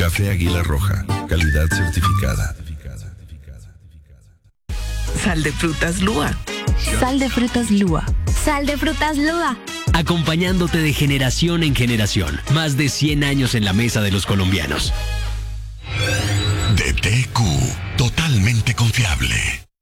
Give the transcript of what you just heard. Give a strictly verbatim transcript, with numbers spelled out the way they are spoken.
Café Águila Roja, calidad certificada. Sal de frutas Lua. Sal de frutas Lua. Sal de frutas Lua. Acompañándote de generación en generación. Más de cien años en la mesa de los colombianos. D T Q, totalmente confiable.